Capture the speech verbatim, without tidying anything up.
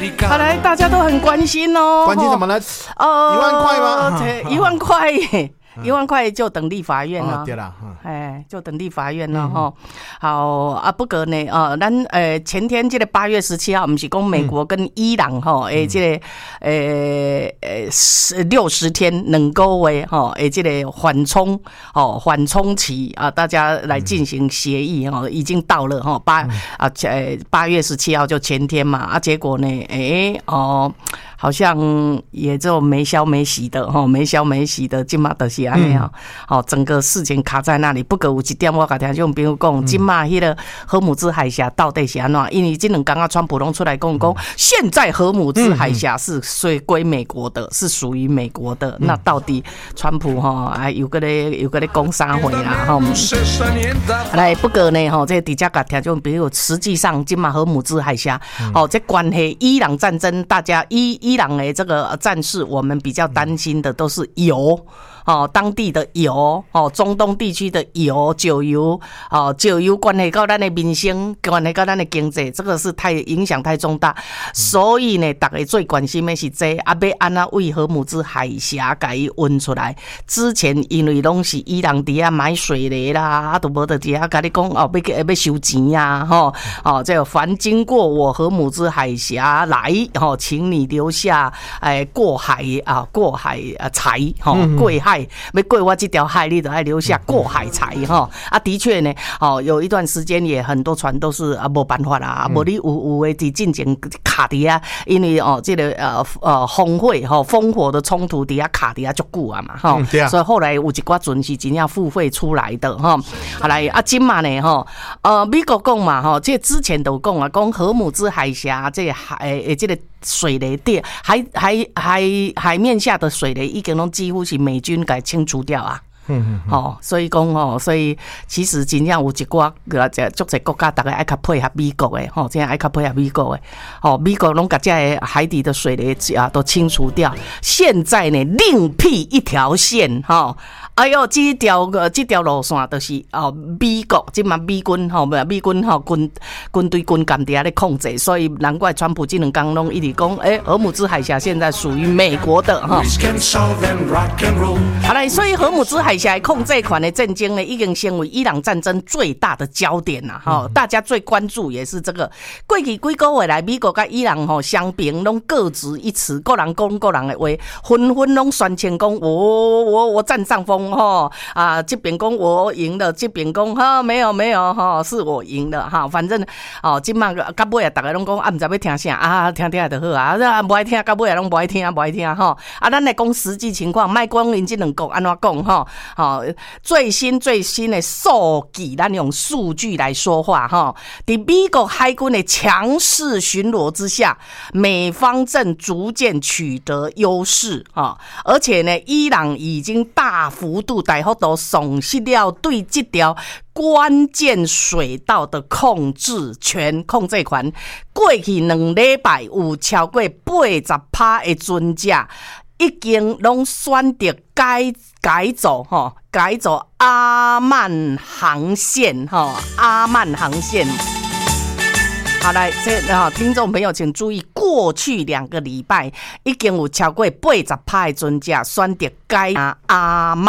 看来大家都很关心哦。 关心什么呢？ 呃， 一万块吗？ 一万块。一万块就等立法院了， 哦、对啦， 哎，就等立法院了哈、嗯。好啊，不过呢，呃，咱呃前天这个八月十七号，不是讲美国跟伊朗哈，诶、嗯，这个呃呃六十天两个月哈，诶，这个缓冲哦缓冲期啊，大家来进行协议哈，已经到了哈八啊呃八月十七号就前天嘛啊，结果呢，诶哦。好像也就没消没息的哈，没消没息的，今嘛就是安尼啊，好，整个事情卡在那里。不过有一点我甲听众朋友讲，今嘛迄个荷姆兹海峡到底是安怎？因为这两天啊，川普拢出来讲讲，现在荷姆兹海峡是虽归美国的，是属于美国的。那到底川普哈还有个咧有个咧讲啥话啦哈？来，不过呢哈，这底下甲听众朋友，实际上今嘛荷姆兹海峡，哦，这关系伊朗战争，大家伊。伊朗的这个战事，我们比较担心的都是油。哦，当地的油哦，中东地区的油、石油哦，石油关系到咱的民生，关系到咱的经济，这个是太影响太重大，所以呢，大家最关心的是这啊，要安怎为荷姆兹海峡给伊运出来？之前因为拢是伊朗伫遐买水雷啦，啊，都无得伫遐甲你讲哦，要要收钱呀，吼哦，这凡经过我荷姆兹海峡来，吼，请你留下哎过海啊，过海啊财，吼过海。要过我这条海，你都要留下过海财哈啊！的确呢，哦，有一段时间也很多船都是啊没办法啦，无你有有的伫进前卡伫啊，因为哦这个呃呃烽火哈烽火的冲突伫啊卡伫啊足久啊嘛哈、嗯啊，所以后来有一寡船是真正付费出来的哈。好来啊，今嘛呢哈呃美国讲嘛哈，这之前都讲啊，讲荷姆兹海峡这个海诶这个。水雷电海海海海面下的水雷已经都几乎是美军给清除掉啊。嗯嗯，哦，所以讲哦，所以其实真正有一寡个这足侪国家，大家爱较配合美国的，吼，真爱较配合美国的，哦，美国拢把这海底的水雷啊都清除掉，现在呢另辟一条线，哈。哎呦，这条个这条路线就是哦，美国即嘛美军吼，美军吼军军队军舰伫遐咧控制，所以难怪川普这两天拢一直讲，哎、欸，荷姆兹海峡现在属于美国的哈。好来，所以荷姆兹海峡控制权的战争呢，已经成为伊朗战争最大的焦点啦，哈、嗯，大家最关注也是这个。过去几个月来，美国跟伊朗吼相平拢各执一词，各人讲各人的话，纷纷拢宣称讲，我我我占上风。哈啊，这边讲我赢了，这边讲哈没有没有哈，是我赢了哈。反正哦，今嘛到尾啊，大家拢讲啊，唔知要听啥啊，听听就好啊。啊，不爱听，到尾啊拢不爱听，不爱听哈。啊，咱来讲实际情况，卖讲因这两国安怎讲哈？好，最新最新的数据，咱用数据来说话哈。在美国海军的强势巡逻之下，美方正逐渐取得优势啊，而且呢，伊朗已经大幅幅度大幅度丧失了对这条关键水道的控制权、控制权。过去两礼拜有超过八十趴的船只已经拢选择改改走哈，改走阿曼航线哈，阿曼航线。好来，这啊，听众朋友请注意，过去两个礼拜已经有超过八十趴的船只选择改阿曼。